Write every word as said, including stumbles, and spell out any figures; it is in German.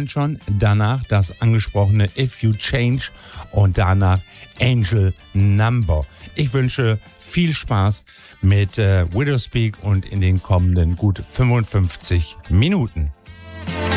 schon. Danach das angesprochene If You Change und danach Angel Number. Ich wünsche viel Spaß mit äh, Widowspeak und in den kommenden gut fünfundfünfzig Minuten.